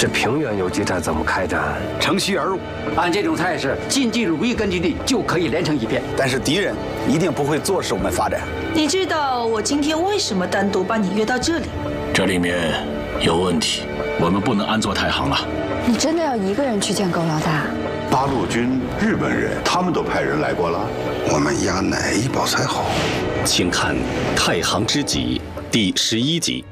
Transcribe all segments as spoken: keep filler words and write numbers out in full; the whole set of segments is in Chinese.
这平原游击战怎么开展？ 乘虚而入， 按这种态势，近地鲁豫根据地就可以连成一片。 但是敌人一定不会坐视我们发展。 你知道我今天为什么单独把你约到这里？ 这里面有问题，我们不能安坐太行了。 你真的要一个人去见狗老大？ 八路军日本人他们都派人来过了， 我们押哪一宝才好？ 请看《太行知己》第十一集。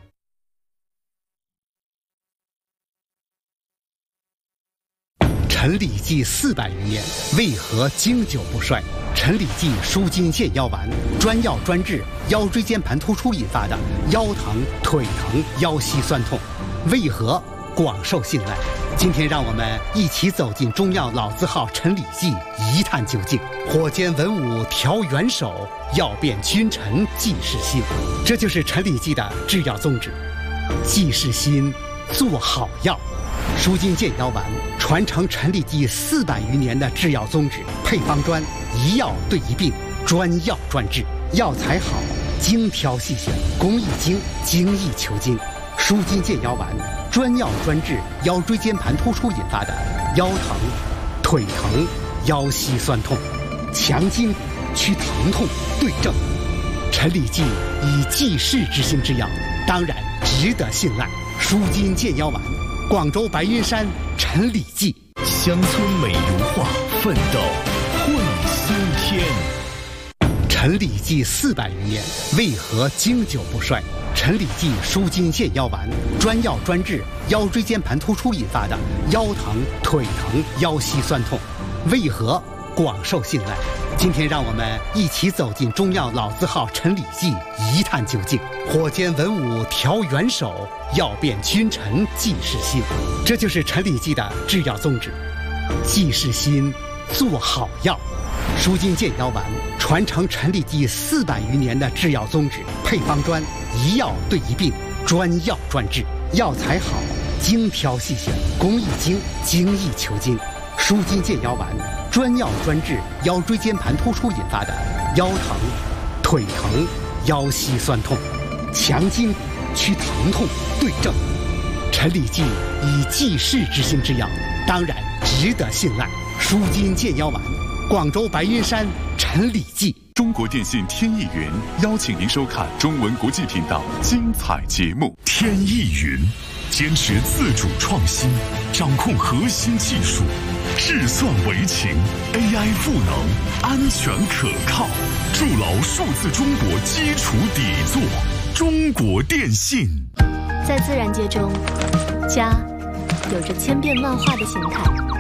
陈李济四百余年，为何经久不衰？陈李济舒筋健腰丸，专药专治腰椎间盘突出引发的腰疼、腿疼、腰膝酸痛，为何广受信赖？今天让我们一起走进中药老字号陈李济，一探究竟。火煎文武调元首，药变君臣济世心。这就是陈李济的制药宗旨：济世心，做好药。舒筋健腰丸传承陈李济四百余年的制药宗旨，配方专，一药对一病，专药专治，药材好，精挑细选，工艺精，精益求精。舒筋健腰丸专药专治腰椎间盘突出引发的腰疼、腿疼、腰膝酸痛，强筋去疼痛对症。陈李济以济世之心制药，当然值得信赖。舒筋健腰丸，广州白云山陈李济。 乡村美如画，奋斗绘新天。 陈李济四百余年，为何经久不衰？陈李济舒筋健腰丸，专药专治腰椎间盘突出引发的腰疼、腿疼、腰膝酸痛，为何广受信赖？今天让我们一起走进中药老字号陈李济，一探究竟。火煎文武调元首，药变君臣济世心。这就是陈李济的制药宗旨：济世心，做好药。舒筋健腰丸传承陈李济四百余年的制药宗旨，配方专，一药对一病，专药专治，药材好，精挑细选，工艺精，精益求精。舒筋健腰丸专药专治腰椎间盘突出引发的腰疼、腿疼、腰膝酸痛，强筋去疼痛对症。陈李济以济世之心制药，当然值得信赖。舒筋健腰丸，广州白云山陈李济。 中国电信天翼云邀请您收看中文国际频道精彩节目。 天翼云坚持自主创新，掌控核心技术，智算为情 ，A I 赋能，安全可靠，筑牢数字中国基础底座。中国电信。 在自然界中，家有着千变万化的形态。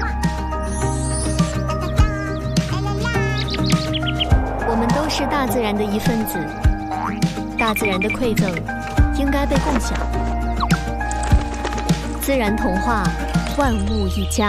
我们都是大自然的一份子，大自然的馈赠应该被共享。自然童话，万物一家。